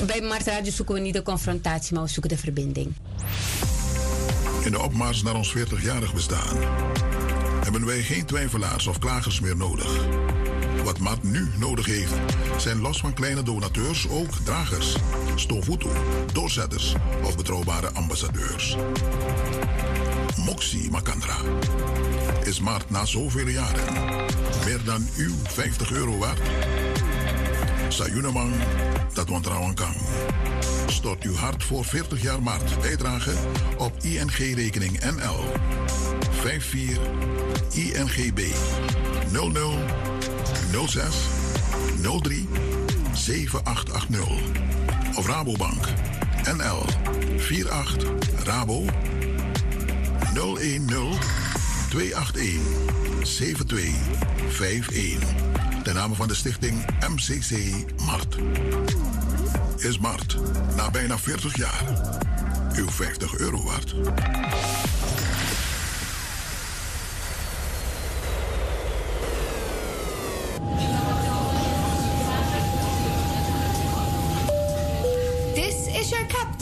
Bij Mart Radio zoeken we niet de confrontatie, maar we zoeken de verbinding. In de opmars naar ons 40-jarig bestaan hebben wij geen twijfelaars of klagers meer nodig. Wat Mart nu nodig heeft, zijn los van kleine donateurs ook dragers, stofutu, doorzetters of betrouwbare ambassadeurs. Moxie Makandra. Is Mart na zoveel jaren meer dan uw €50 waard? Sayunamang, dat wantrouwen kan. Stort uw hart voor 40 jaar Mart. Bijdrage op ING-rekening NL 54 INGB 00 06 03 7880 of Rabobank NL 48 Rabo 010 281 7251. Ten name van de stichting MCC Mart. Is Mart na bijna 40 jaar uw €50 waard? This is your captain.